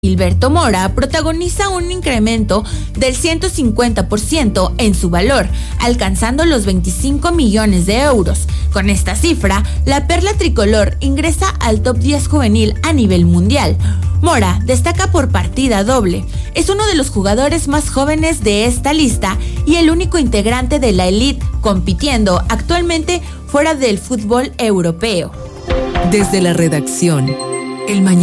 Gilberto Mora protagoniza un incremento del 150% en su valor, alcanzando los 25 millones de euros. Con esta cifra, la perla tricolor ingresa al top 10 juvenil a nivel mundial. Mora destaca por partida doble. Es uno de los jugadores más jóvenes de esta lista y el único integrante de la elite compitiendo actualmente fuera del fútbol europeo. Desde la redacción, El Mañanero.